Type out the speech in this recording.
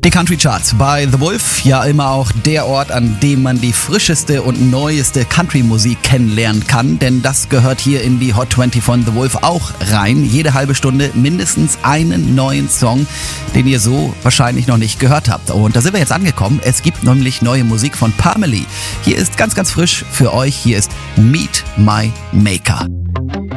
Die Country Charts bei The Wolf, ja immer auch der Ort, an dem man die frischeste und neueste Country-Musik kennenlernen kann, denn das gehört hier in die Hot 20 von The Wolf auch rein. Jede halbe Stunde mindestens einen neuen Song, den ihr so wahrscheinlich noch nicht gehört habt. Und da sind wir jetzt angekommen. Es gibt nämlich neue Musik von Parmalee. Hier ist ganz, ganz frisch für euch, hier ist Meet My Maker.